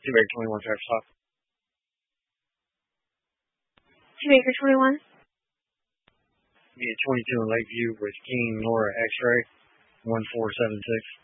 2 Acre 21 traffic stop. 2 Acre 21. Yeah, 22 in Lakeview with King Nora X-ray 1476.